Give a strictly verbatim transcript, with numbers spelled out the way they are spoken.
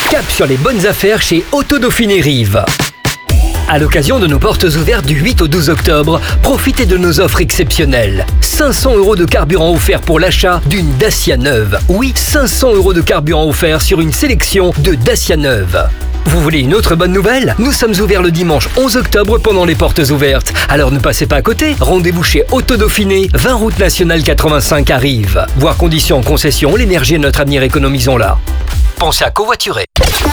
Cap sur les bonnes affaires chez Auto Dauphiné Rive. À l'occasion de nos portes ouvertes du huit au douze octobre, profitez de nos offres exceptionnelles. cinq cents euros de carburant offert pour l'achat d'une Dacia neuve. Oui, cinq cents euros de carburant offert sur une sélection de Dacia neuve. Vous voulez une autre bonne nouvelle? Nous sommes ouverts le dimanche onze octobre pendant les portes ouvertes. Alors ne passez pas à côté. Rendez-vous chez Auto Dauphiné, vingt route nationale quatre-vingt-cinq à Rive. Voir conditions en concession, l'énergie est notre avenir, économisons-la. Pensez à covoiturer.